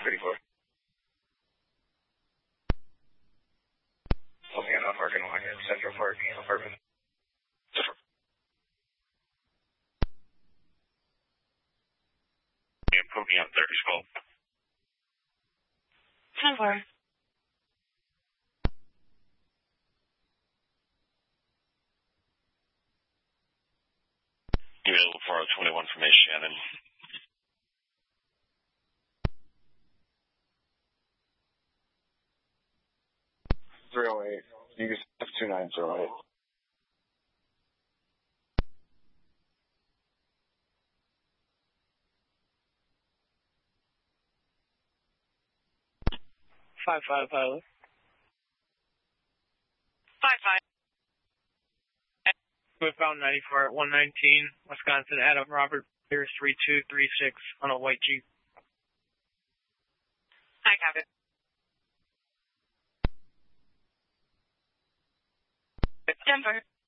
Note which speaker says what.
Speaker 1: 34. Looking at parking lot here, Central Park, apartment. Yeah, put me on 30 skull.
Speaker 2: 10-4.
Speaker 1: Available 4021 from A. Shannon. .308. You can have 2908.
Speaker 3: Five pilot.
Speaker 2: 5-5.
Speaker 3: Westbound 94 at 119, Wisconsin, Adam Robert, Pierce 3236 on a white Jeep.
Speaker 2: I copy. Denver.